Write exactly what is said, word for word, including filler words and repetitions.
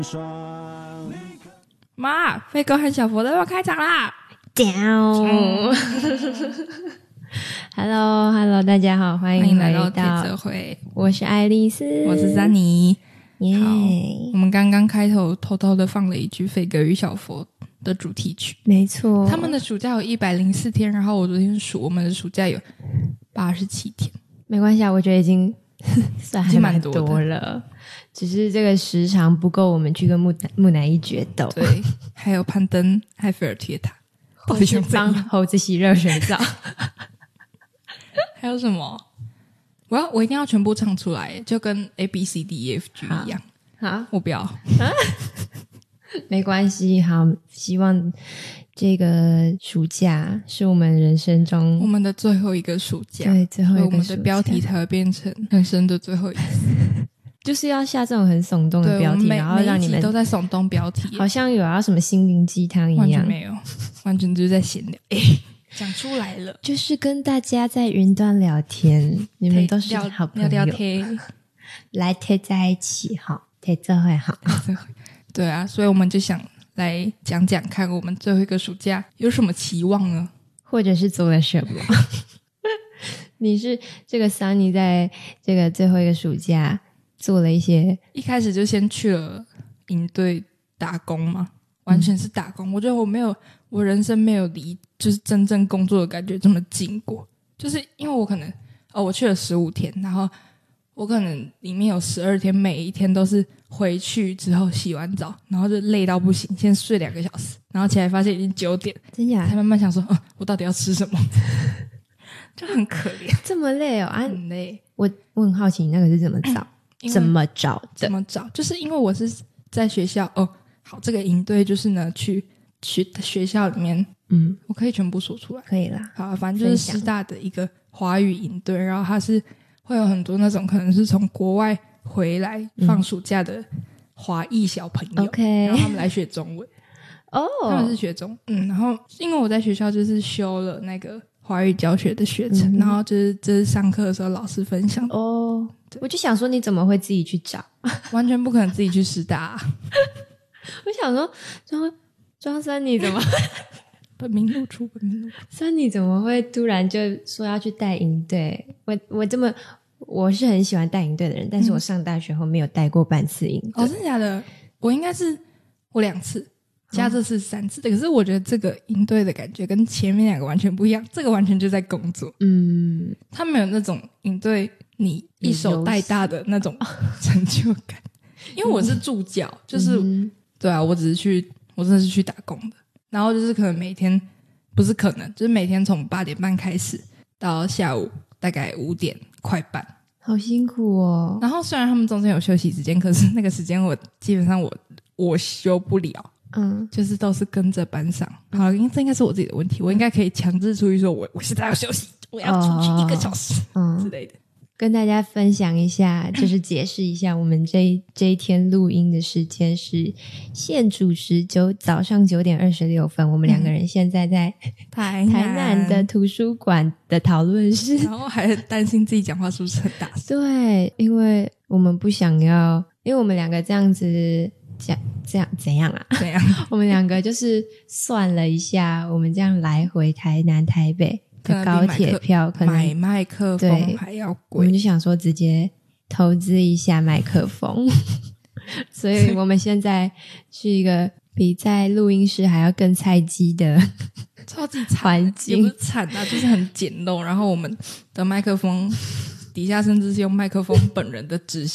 妈，飞哥和小佛都要开场啦 ！Down Hello Hello 大家好，欢迎来到铁则会， 我是爱丽丝， 我是珊妮。 耶、 yeah ！我们刚刚开头偷偷的放了一句飞哥与小佛的主题曲， 没错。 他们的暑假有一百零四天，然后我昨天数，我们的暑假有八十七天。 没关系啊，我觉得已经算还蛮多了，只是这个时长不够我们去跟木木乃伊决斗。 对，还有攀登埃菲尔铁塔， 或是帮猴子洗热水澡。 还有什么？我要我一定要全部唱出来，就跟 A B C D E F G 一样。 好， 我不要。 没关系，好，希望这个暑假是我们人生中我们的最后一个暑假， 对，最后一个暑假， 所以我们的标题才会变成人生的最后一次。 就是要下这种很耸动的标题，然后让你们都在耸动标题， 好像有要什么心灵鸡汤一样， 完全没有，完全就是在闲聊。哎，讲出来了， 就是跟大家在云端聊天，你们都是好朋友， 聊聊天， 来贴在一起哈，贴这会好。 对啊，所以我们就想来讲讲看，我们最后一个暑假有什么期望呢？ 或者是做了什么？你是这个桑尼在这个最后一个暑假做了一些， 一开始就先去了营队打工嘛，完全是打工。嗯、我觉得我没有，我人生没有离就是真正工作的感觉这么近过。就是因为我可能哦，我去了十五天，然后我可能里面有十二天，每一天都是回去之后洗完澡，然后就累到不行，先睡两个小时，然后起来发现已经九点， 真假？ 才慢慢想说，哦，我到底要吃什么？就很可怜， 这么累哦，啊， 很累。 我我很好奇，你那个是怎么找？怎么找的？ 怎么找？就是因为我是在学校哦。好，这个营队就是呢，去去学校里面，嗯，我可以全部说出来， 可以啦。 好，反正就是师大的一个华语营队，然后它是会有很多那种可能是从国外回来放暑假的华裔小朋友， OK， 然后他们来学中文。哦，他们是学中，嗯，然后因为我在学校就是修了那个华语教学的学程，嗯、然后就是这是上课的时候老师分享的。 哦，我就想说你怎么会自己去找？ 完全不可能自己去师大、啊。 我想说庄庄森你怎么本名露出本名露出森你怎么会突然就说要去带营队？我我这么我是很喜欢带营队的人，但是我上大学后没有带过半次营队。 哦，真的假的？我应该是我两次加这次三次、嗯、可是我觉得这个营队的感觉跟前面两个完全不一样，这个完全就在工作。嗯，他没有那种营队你一手带大的那种成就感。因为我是助教、嗯、就是、嗯、对啊，我只是去我真的是去打工的，然后就是可能每天不是可能就是每天从八点半开始到下午大概五点快半， 好辛苦哦。 然后虽然他们中间有休息时间，可是那个时间我基本上我我休不了，嗯，就是都是跟着班上。好，因为这应该是我自己的问题，我应该可以强制出去说我我现在要休息，我要出去一个小时、哦、之类的。 跟大家分享一下，就是解释一下，我们这一这一天录音的时间是现主时九早上九点二十六分。我们两个人现在在台南台南的图书馆的讨论室， 然后还担心自己讲话是不是很大声。 对，因为我们不想要，因为我们两个这样子讲这样怎样啊？ 怎样？ 我们两个就是算了一下，我们这样来回台南台北的高铁票可能买麦克风还要贵， 我们就想说直接投资一下麦克风，所以我们现在是一个比在录音室还要更菜鸡的超级环境，也不是惨啊，就是很简陋。然后我们的麦克风底下甚至是用麦克风本人的指